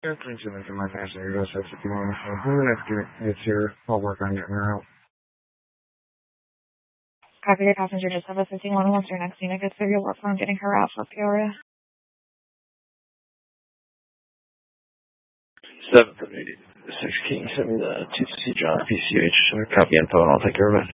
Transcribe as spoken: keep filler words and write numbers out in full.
Catherine to my passenger, U S S fifty-one. So when the next gets here, I'll work on getting her out. Copy your passenger, just have a fifty-one. Once your next unit gets there, you'll work on getting her out for Peoria. seven from eighty-six King, send me the two C John P C H. Copy info and I'll take care of it.